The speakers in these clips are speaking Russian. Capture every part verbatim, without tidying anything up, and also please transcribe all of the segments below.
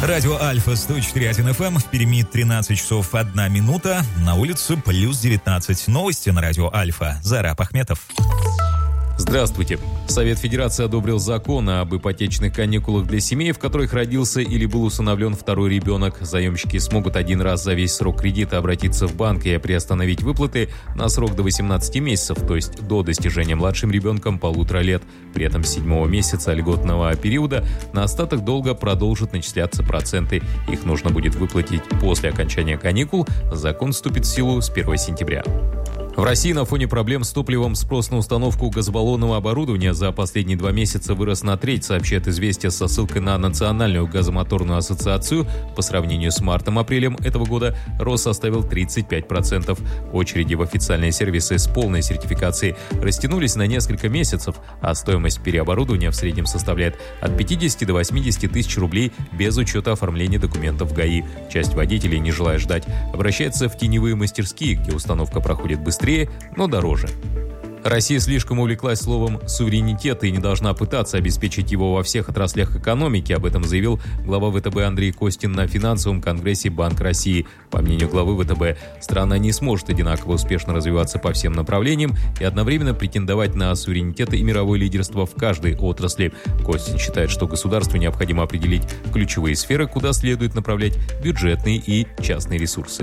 Радио Альфа сто четыре точка один эф эм, в Перми тринадцать часов одна минута, на улице плюс девятнадцать. Новости на Радио Альфа. Зараб Ахметов. Здравствуйте. Совет Федерации одобрил закон об ипотечных каникулах для семей, в которых родился или был усыновлен второй ребенок. Заемщики смогут один раз за весь срок кредита обратиться в банк и приостановить выплаты на срок до восемнадцати месяцев, то есть до достижения младшим ребенком полутора лет. При этом с седьмого месяца льготного периода на остаток долга продолжат начисляться проценты. Их нужно будет выплатить после окончания каникул. Закон вступит в силу с первого сентября. В России на фоне проблем с топливом спрос на установку газобаллонного оборудования за последние два месяца вырос на треть, сообщает «Известия» со ссылкой на Национальную газомоторную ассоциацию. По сравнению с мартом-апрелем этого года рост составил тридцать пять процентов. Очереди в официальные сервисы с полной сертификацией растянулись на несколько месяцев, а стоимость переоборудования в среднем составляет от пятидесяти до восьмидесяти тысяч рублей без учета оформления документов в ГАИ. Часть водителей, не желая ждать, обращается в теневые мастерские, где установка проходит быстрее, но дороже. Россия слишком увлеклась словом «суверенитет» и не должна пытаться обеспечить его во всех отраслях экономики. Об этом заявил глава ВТБ Андрей Костин на финансовом конгрессе Банк России. По мнению главы ВТБ, страна не сможет одинаково успешно развиваться по всем направлениям и одновременно претендовать на суверенитет и мировое лидерство в каждой отрасли. Костин считает, что государству необходимо определить ключевые сферы, куда следует направлять бюджетные и частные ресурсы.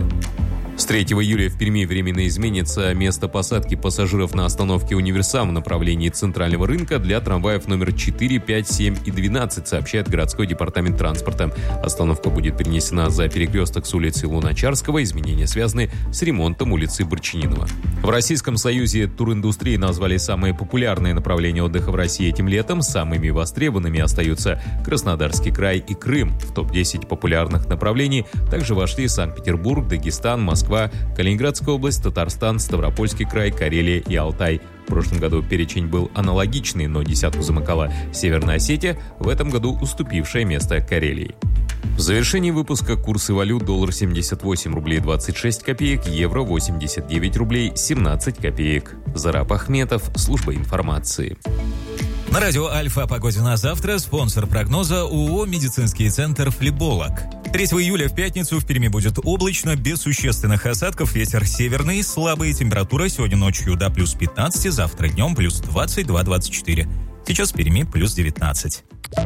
С третьего июля в Перми временно изменится место посадки пассажиров на остановке «Универсам» в направлении центрального рынка для трамваев номер четыре, пять, семь и двенадцать, сообщает городской департамент транспорта. Остановка будет перенесена за перекресток с улицы Луначарского. Изменения связаны с ремонтом улицы Борчининова. В Российском союзе туриндустрии назвали самые популярные направления отдыха в России этим летом. Самыми востребованными остаются Краснодарский край и Крым. В топ десять популярных направлений также вошли Санкт-Петербург, Дагестан, Москва, Москва, Калининградская область, Татарстан, Ставропольский край, Карелия и Алтай. В прошлом году перечень был аналогичный, но десятку замыкала Северная Осетия, в этом году уступившее место Карелии. В завершении выпуска курсы валют: доллар семьдесят восемь рублей двадцать шесть копеек, евро восемьдесят девять рублей семнадцать копеек. Зараб Ахметов, служба информации. На радио Альфа о погоде на завтра. Спонсор прогноза ООО «Медицинский центр Флеболог». третьего июля в пятницу в Перми будет облачно, без существенных осадков, ветер северный, слабая температура сегодня ночью до плюс пятнадцати, завтра днем плюс двадцать два - двадцать четыре. Сейчас в Перми плюс девятнадцать.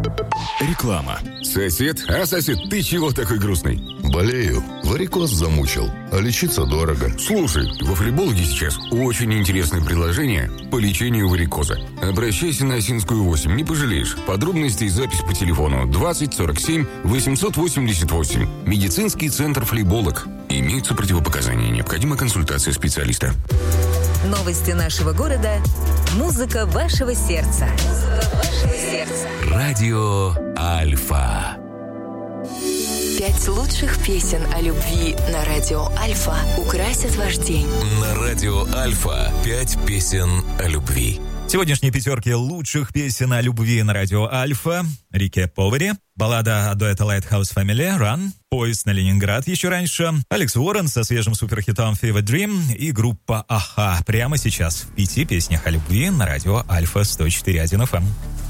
Реклама. Сосед? А, сосед, ты чего такой грустный? Болею. Варикоз замучил. А лечиться дорого. Слушай, во Флебологе сейчас очень интересное предложение по лечению варикоза. Обращайся на Осинскую восемь, не пожалеешь. Подробности и запись по телефону двадцать сорок семь восемьсот восемьдесят восемь. Медицинский центр Флеболог. Имеются противопоказания. Необходима консультация специалиста. Новости нашего города. Музыка вашего сердца. Музыка вашего сердца. Радио Альфа. Пять лучших песен о любви на радио Альфа украсят ваш день. На радио Альфа пять песен о любви. Сегодняшние пятерки лучших песен о любви на радио Альфа: Рике Повери, баллада дуэта Lighthouse Family «Run», поезд на Ленинград еще раньше, Алекс Уоррен со свежим суперхитом Fever Dream и группа Аха. Прямо сейчас в пяти песнях о любви на радио Альфа сто четыре точка один эф эм.